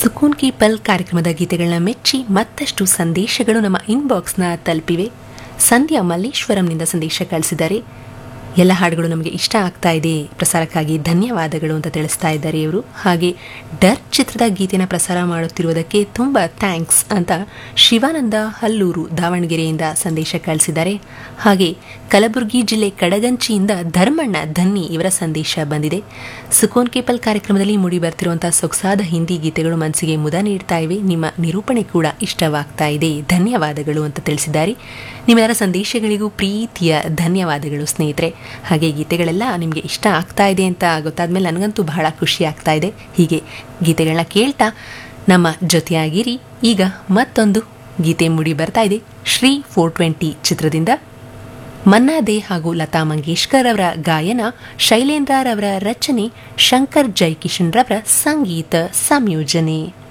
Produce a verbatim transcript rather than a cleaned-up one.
ಸುಕೂನ್ ಕಿ ಪಲ್ ಕಾರ್ಯಕ್ರಮದ ಗೀತೆಗಳನ್ನ ಮೆಚ್ಚಿ ಮತ್ತಷ್ಟು ಸಂದೇಶಗಳು ನಮ್ಮ ಇನ್ಬಾಕ್ಸ್ನ ತಲುಪಿವೆ. ಸಂಧ್ಯಾ ಮಲ್ಲೇಶ್ವರಂನಿಂದ ಸಂದೇಶ ಕಳಿಸಿದ್ದಾರೆ. ಎಲ್ಲ ಹಾಡುಗಳು ನಮಗೆ ಇಷ್ಟ ಆಗ್ತಾ ಇದೆ, ಪ್ರಸಾರಕ್ಕಾಗಿ ಧನ್ಯವಾದಗಳು ಅಂತ ತಿಳಿಸ್ತಾ ಇದ್ದಾರೆ ಇವರು. ಹಾಗೆ ಡರ್ ಚಿತ್ರದ ಗೀತೆನ ಪ್ರಸಾರ ಮಾಡುತ್ತಿರುವುದಕ್ಕೆ ತುಂಬ ಥ್ಯಾಂಕ್ಸ್ ಅಂತ ಶಿವಾನಂದ ಹಲ್ಲೂರು ದಾವಣಗೆರೆಯಿಂದ ಸಂದೇಶ ಕಳಿಸಿದ್ದಾರೆ. ಹಾಗೆ ಕಲಬುರಗಿ ಜಿಲ್ಲೆ ಕಡಗಂಚಿಯಿಂದ ಧರ್ಮಣ್ಣ ಧನ್ನಿ ಇವರ ಸಂದೇಶ ಬಂದಿದೆ. ಸುಕೋನ್ ಕೇಪಲ್ ಕಾರ್ಯಕ್ರಮದಲ್ಲಿ ಮೂಡಿ ಬರ್ತಿರುವಂತಹ ಸೊಗಸಾದ ಹಿಂದಿ ಗೀತೆಗಳು ಮನಸ್ಸಿಗೆ ಮುದ ನೀಡ್ತಾ ಇವೆ, ನಿಮ್ಮ ನಿರೂಪಣೆ ಕೂಡ ಇಷ್ಟವಾಗ್ತಾ ಇದೆ, ಧನ್ಯವಾದಗಳು ಅಂತ ತಿಳಿಸಿದ್ದಾರೆ. ನಿಮ್ಮೆಲ್ಲರ ಸಂದೇಶಗಳಿಗೂ ಪ್ರೀತಿಯ ಧನ್ಯವಾದಗಳು ಸ್ನೇಹಿತರೆ. ಹಾಗೆ ಗೀತೆಗಳೆಲ್ಲ ನಿಮಗೆ ಇಷ್ಟ ಆಗ್ತಾ ಇದೆ ಅಂತ ಗೊತ್ತಾದ್ಮೇಲೆ ನನಗಂತೂ ಬಹಳ ಖುಷಿ ಆಗ್ತಾ ಇದೆ. ಹೀಗೆ ಗೀತೆಗಳನ್ನ ಕೇಳ್ತಾ ನಮ್ಮ ಜೊತೆಯಾಗಿರಿ. ಈಗ ಮತ್ತೊಂದು ಗೀತೆ ಮೂಡಿ ಬರ್ತಾ ಇದೆ. ಶ್ರೀ ಫೋರ್ ಟ್ವೆಂಟಿ ಚಿತ್ರದಿಂದ ಮನ್ನಾ ದೇ ಹಾಗೂ ಲತಾ ಮಂಗೇಶ್ಕರ್ ಅವರ ಗಾಯನ, ಶೈಲೇಂದ್ರ ರವರ ರಚನೆ, ಶಂಕರ್ ಜೈಕಿಶನ್ ರವರ ಸಂಗೀತ ಸಂಯೋಜನೆ.